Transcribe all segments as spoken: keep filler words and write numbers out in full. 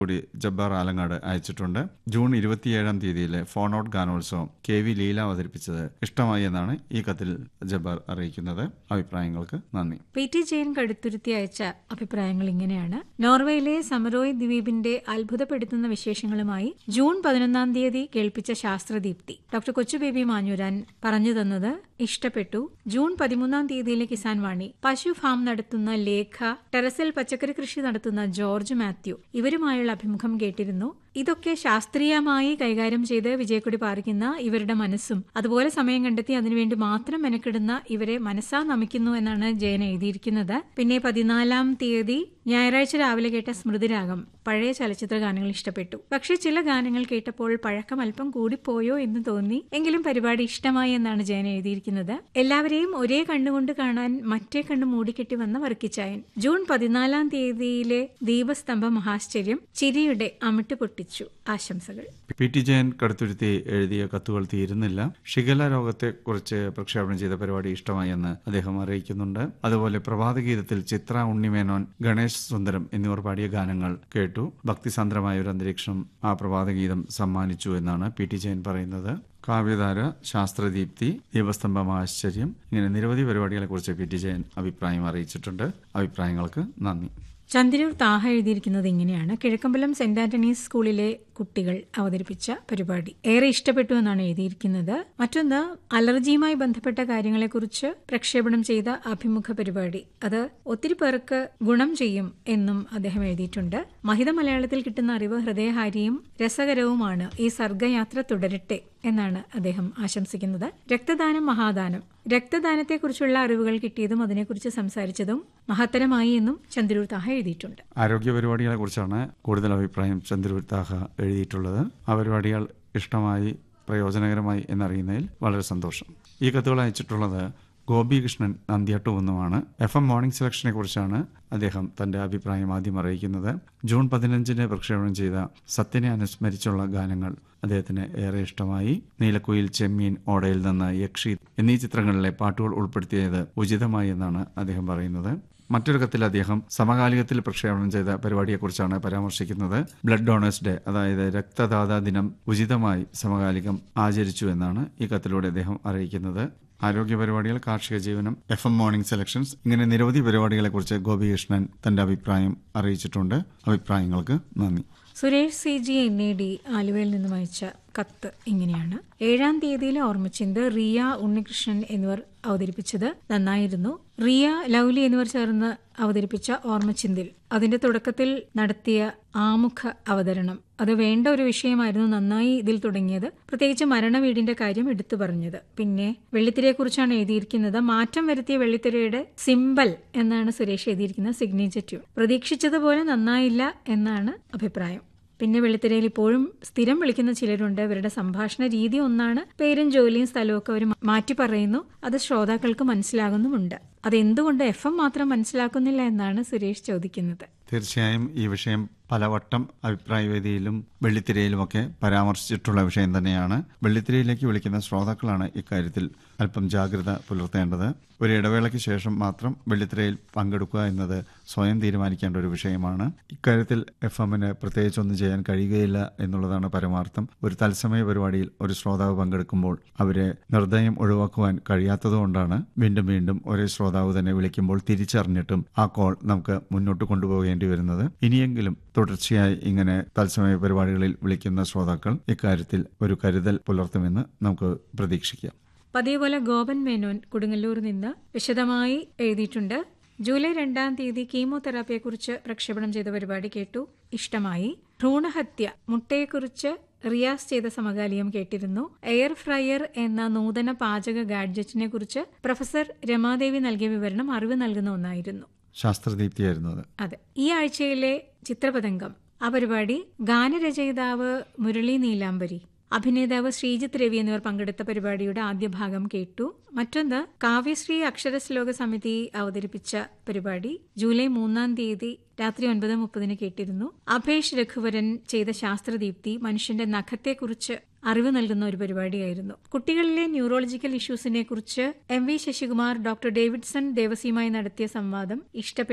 കൂടി ജബ്ബാർ ആലങ്ങാട് അയച്ചിട്ടുണ്ട്. ജൂൺ ഇരുപത്തിയേഴാം തീയതിയിലെ ഫോൺ ഔട്ട് ഗാനോത്സവം കെ വി ലീല അവതരിപ്പിച്ചത് ഇഷ്ടമായി എന്നാണ് ഈ കത്തിൽ ജബ്ബാർ അറിയിക്കുന്നത്. അഭിപ്രായങ്ങൾക്ക് നന്ദി. പി ടി ജയൻ കടുത്തുരുത്തി അയച്ച അഭിപ്രായങ്ങൾ ഇങ്ങനെയാണ്. നോർവേയിലെ സമറോയ് ദ്വീപിന്റെ അത്ഭുതപ്പെടുത്തുന്ന വിശേഷങ്ങളുമായി ജൂൺ പതിനൊന്നാം തീയതി കേൾപ്പിച്ച ശാസ്ത്രദീപ്തി ഡോക്ടർ കൊച്ചുബേബി മാഞ്ഞൂരാൻ പറഞ്ഞു തന്നത് ഇഷ്ടപ്പെട്ടു. ജൂൺ പതിമൂന്നാം തീയതിയിലെ കിസാൻ വാണി പശു ഫാം നടത്തുന്ന ലേഖ, ടെറസിൽ പച്ചക്കറി കൃഷി നടത്തുന്ന ജോർജ് മാത്യു ഇവരുമായുള്ള അഭിമുഖം കേട്ടിരുന്നു. ഇതൊക്കെ ശാസ്ത്രീയമായി കൈകാര്യം ചെയ്ത് വിജയക്കൊടി പാറിക്കുന്ന ഇവരുടെ മനസ്സും അതുപോലെ സമയം കണ്ടെത്തി അതിനുവേണ്ടി മാത്രം മെനക്കെടുന്ന ഇവരെ മനസ്സാ നമിക്കുന്നു എന്നാണ് ജയൻ എഴുതിയിരിക്കുന്നത്. പിന്നെ പതിനാലാം തീയതി ഞായറാഴ്ച രാവിലെ കേട്ട സ്മൃതിരാഗം പഴയ ചലച്ചിത്ര ഗാനങ്ങൾ ഇഷ്ടപ്പെട്ടു. പക്ഷേ ചില ഗാനങ്ങൾ കേട്ടപ്പോൾ പഴക്കം അല്പം കൂടിപ്പോയോ എന്ന് തോന്നി. എങ്കിലും പരിപാടി ഇഷ്ടമായി എന്നാണ് ജയൻ എഴുതിയിരിക്കുന്നത്. എല്ലാവരെയും ഒരേ കണ്ണുകൊണ്ട് കാണാൻ മറ്റേ കണ്ണ് മൂടിക്കെട്ടി വന്ന വർക്കിച്ചായൻ. ജൂൺ പതിനാലാം തീയതിയിലെ ദീപസ്തംഭ മഹാശ്ചര്യം ചിരിയുടെ അമിട്ട് പൊട്ടിച്ചു. ആശംസകൾ. പി ടി ജയൻ കടുത്തുരുത്തി എഴുതിയ കത്തുകൾ തീരുന്നില്ല. ഷിഗല്ല രോഗത്തെ കുറിച്ച് പ്രക്ഷേപണം ചെയ്ത പരിപാടി ഇഷ്ടമായി എന്ന് അദ്ദേഹം അറിയിക്കുന്നുണ്ട്. അതുപോലെ പ്രഭാതഗീതത്തിൽ ചിത്ര, ഉണ്ണിമേനോൻ, ഗണേശ് സുന്ദരം എന്നിവർ പാടിയ ഗാനങ്ങൾ കേട്ടു. ഭക്തിസാന്ദ്രമായ ഒരു അന്തരീക്ഷം ആ പ്രഭാതഗീതം സമ്മാനിച്ചു എന്നാണ് പി ടി ജയൻ പറയുന്നത്. കാവ്യധാര, ശാസ്ത്രദീപ്തി, ദീപസ്തംഭ ആശ്ചര്യം ഇങ്ങനെ നിരവധി പരിപാടികളെ കുറിച്ച് പി ടി ജയൻ അഭിപ്രായം അറിയിച്ചിട്ടുണ്ട്. അഭിപ്രായങ്ങൾക്ക് നന്ദി. ചന്ദ്രൂർ താഹ എഴുതിയിരിക്കുന്നത് ഇങ്ങനെയാണ്. കിഴക്കമ്പലം സെന്റ് ആന്റണീസ് സ്കൂളിലെ കുട്ടികൾ അവതരിപ്പിച്ച പരിപാടി ഏറെ ഇഷ്ടപ്പെട്ടു എന്നാണ് എഴുതിയിരിക്കുന്നത്. മറ്റൊന്ന് അലർജിയുമായി ബന്ധപ്പെട്ട കാര്യങ്ങളെക്കുറിച്ച് പ്രക്ഷേപണം ചെയ്ത അഭിമുഖ പരിപാടി, അത് ഒത്തിരി പേർക്ക് ഗുണം ചെയ്യും എന്നും അദ്ദേഹം എഴുതിയിട്ടുണ്ട്. മഹിത മലയാളത്തിൽ കിട്ടുന്ന അറിവ് ഹൃദയഹാരിയും രസകരവുമാണ്. ഈ സർഗയാത്ര തുടരട്ടെ എന്നാണ് അദ്ദേഹം ആശംസിക്കുന്നത്. രക്തദാനം മഹാദാനം, രക്തദാനത്തെക്കുറിച്ചുള്ള അറിവുകൾ കിട്ടിയതും അതിനെക്കുറിച്ച് സംസാരിച്ചതും മഹത്തരമായി എന്നും ചന്ദ്രൂർ താഹ എഴുതിയിട്ടുണ്ട്. ആരോഗ്യ പരിപാടികളെ കുറിച്ചാണ് കൂടുതൽ അഭിപ്രായം ചന്ദ്രൂർ താഹ എഴുതിയിട്ടുള്ളത്. ആ പരിപാടികൾ ഇഷ്ടമായി, പ്രയോജനകരമായി എന്നറിയുന്നതിൽ വളരെ സന്തോഷം. ഈ കത്തുകൾ അയച്ചിട്ടുള്ളത് ഗോപികൃഷ്ണൻ നന്ദിയാട്ടുകുന്നുമാണ്. എഫ് എം മോർണിംഗ് സെലക്ഷനെ കുറിച്ചാണ് അദ്ദേഹം തന്റെ അഭിപ്രായം ആദ്യം അറിയിക്കുന്നത്. ജൂൺ പതിനഞ്ചിന് പ്രക്ഷേപണം ചെയ്ത സത്യനെ അനുസ്മരിച്ചുള്ള ഗാനങ്ങൾ അദ്ദേഹത്തിന് ഏറെ ഇഷ്ടമായി. നീലക്കുയിൽ, ചെമ്മീൻ, ഓടയിൽ നിന്ന്, യക്ഷി എന്നീ ചിത്രങ്ങളിലെ പാട്ടുകൾ ഉൾപ്പെടുത്തിയത് ഉചിതമായി എന്നാണ് അദ്ദേഹം പറയുന്നത്. മറ്റൊരു കത്തിൽ അദ്ദേഹം സമകാലികത്തിൽ പ്രക്ഷേപണം ചെയ്ത പരിപാടിയെക്കുറിച്ചാണ് പരാമർശിക്കുന്നത്. ബ്ലഡ് ഡോണേഴ്സ് ഡേ, അതായത് രക്തദാതാ ദിനം ഉചിതമായി സമകാലികം ആചരിച്ചു എന്നാണ് ഈ കത്തിലൂടെ അദ്ദേഹം അറിയിക്കുന്നത്. ആരോഗ്യ പരിപാടികൾ, കാർഷിക ജീവനം, എഫ് എം മോർണിംഗ് സെലക്ഷൻസ് ഇങ്ങനെ നിരവധി പരിപാടികളെക്കുറിച്ച് ഗോപികൃഷ്ണൻ തന്റെ അഭിപ്രായം അറിയിച്ചിട്ടുണ്ട്. അഭിപ്രായങ്ങൾക്ക് നന്ദി. Suresh C G N A D ആലുവയിൽ നിന്നും അയച്ച കത്ത് ഇങ്ങനെയാണ്. ഏഴാം തീയതിയിലെ ഓർമ്മച്ചിന്ത് റിയ, ഉണ്ണികൃഷ്ണൻ എന്നിവർ അവതരിപ്പിച്ചത് നന്നായിരുന്നു. റിയ, ലൗലി എന്നിവർ ചേർന്ന് അവതരിപ്പിച്ച ഓർമ്മച്ചിന്തിൽ അതിന്റെ തുടക്കത്തിൽ നടത്തിയ ആമുഖ അവതരണം അത് വേണ്ട ഒരു വിഷയമായിരുന്നു. നന്നായി ഇതിൽ തുടങ്ങിയത്, പ്രത്യേകിച്ച് മരണവീടിന്റെ കാര്യം എടുത്തു പറഞ്ഞത്. പിന്നെ വെള്ളിത്തിരയെക്കുറിച്ചാണ് എഴുതിയിരിക്കുന്നത്. മാറ്റം വരുത്തിയ വെള്ളിത്തിരയുടെ സിംബൽ എന്നാണ് സുരേഷ് എഴുതിയിരിക്കുന്നത്. സിഗ്നേച്ചർ ട്യൂൺ പ്രതീക്ഷിച്ചതുപോലെ നന്നായില്ല എന്നാണ് അഭിപ്രായം. പിന്നെ വെള്ളിത്തിരയിൽ ഇപ്പോഴും സ്ഥിരം വിളിക്കുന്ന ചിലരുണ്ട്. ഇവരുടെ സംഭാഷണ രീതി ഒന്നാണ്. പേരും ജോലിയും സ്ഥലവും ഒക്കെ അവർ മാറ്റി പറയുന്നു. അത് ശ്രോതാക്കൾക്ക് മനസ്സിലാകുന്നുമുണ്ട്. അതെന്തുകൊണ്ട് എഫ് എം മാത്രം മനസ്സിലാക്കുന്നില്ല എന്നാണ് സുരേഷ് ചോദിക്കുന്നത്. തീർച്ചയായും ഈ വിഷയം പലവട്ടം അഭിപ്രായവേദിയിലും വെള്ളിത്തിരയിലുമൊക്കെ പരാമർശിച്ചിട്ടുള്ള വിഷയം തന്നെയാണ്. വെള്ളിത്തിരയിലേക്ക് വിളിക്കുന്ന ശ്രോതാക്കളാണ് ഇക്കാര്യത്തിൽ അല്പം ജാഗ്രത പുലർത്തേണ്ടത്. ഒരു ഇടവേളയ്ക്ക് ശേഷം മാത്രം വെള്ളിത്തിരയിൽ പങ്കെടുക്കുക എന്നത് സ്വയം തീരുമാനിക്കേണ്ട ഒരു വിഷയമാണ്. ഇക്കാര്യത്തിൽ എഫ് എമ്മിന് പ്രത്യേകിച്ചൊന്നും ചെയ്യാൻ കഴിയുകയില്ല എന്നുള്ളതാണ് പരമാർത്ഥം. ഒരു തത്സമയ പരിപാടിയിൽ ഒരു ശ്രോതാവ് പങ്കെടുക്കുമ്പോൾ അവരെ നിർദ്ദയം ഒഴിവാക്കുവാൻ കഴിയാത്തതുകൊണ്ടാണ് വീണ്ടും വീണ്ടും ഒരേ ശ്രോതാവ് തന്നെ വിളിക്കുമ്പോൾ തിരിച്ചറിഞ്ഞിട്ടും ആ കോൾ നമുക്ക് മുന്നോട്ട് കൊണ്ടുപോകേണ്ടി വരുന്നത്. ഇനിയെങ്കിലും തുടർച്ചയായി ഇങ്ങനെ തത്സമയ പരിപാടികളിൽ വിളിക്കുന്ന ശ്രോതാക്കൾ ഇക്കാര്യത്തിൽ ഒരു കരുതൽ പുലർത്തുമെന്ന് നമുക്ക് പ്രതീക്ഷിക്കാം. പതിവ് പോലെ ഗോപൻ മേനോൻ കൊടുങ്ങല്ലൂർ നിന്ന് വിശദമായി എഴുതിയിട്ടുണ്ട്. ജൂലൈ രണ്ടാം തീയതി കീമോതെറാപ്പിയെക്കുറിച്ച് പ്രക്ഷേപണം ചെയ്ത പരിപാടി കേട്ടു, ഇഷ്ടമായി. ഭ്രൂണഹത്യ, മുട്ടയെക്കുറിച്ച് റിയാസ് ചെയ്ത സമകാലികം കേട്ടിരുന്നു. എയർ ഫ്രയർ എന്ന നൂതന പാചക ഗാഡ്ജറ്റിനെ കുറിച്ച് പ്രൊഫസർ രമാദേവി നൽകിയ വിവരണം അറിവ് നൽകുന്ന ഒന്നായിരുന്നു. ശാസ്ത്രദീപ്തിയായിരുന്നു അത്. അതെ. ഈ ആഴ്ചയിലെ ചിത്രപതംഗം, ആ പരിപാടി ഗാനരചയിതാവ് മുരളി നീലാംബരി, അഭിനേതാവ് ശ്രീജിത്ത് രവി എന്നിവർ പങ്കെടുത്ത പരിപാടിയുടെ ആദ്യ ഭാഗം കേട്ടു. മറ്റൊന്ന് കാവ്യശ്രീ അക്ഷരശ്ലോക സമിതി അവതരിപ്പിച്ച പരിപാടി ജൂലൈ മൂന്നാം തീയതി രാത്രി ഒൻപത് മുപ്പതിന് കേട്ടിരുന്നു. അഭേഷ് രഘുവരൻ ചെയ്ത ശാസ്ത്രദീപ്തി മനുഷ്യന്റെ നഖത്തെക്കുറിച്ച് അറിവ് നൽകുന്ന ഒരു പരിപാടിയായിരുന്നു. കുട്ടികളിലെ ന്യൂറോളജിക്കൽ ഇഷ്യൂസിനെ കുറിച്ച് M V Sasikumar, doctor Davidson ദേവസിയുമായി നടത്തിയ സംവാദം ഇഷ്ടപ്പെട്ടു.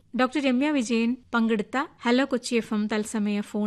ഡോക്ടർ രമ്യ വിജയൻ പങ്കെടുത്ത ഹലോ കൊച്ചി എഫ് എം തത്സമയ ഫോൺ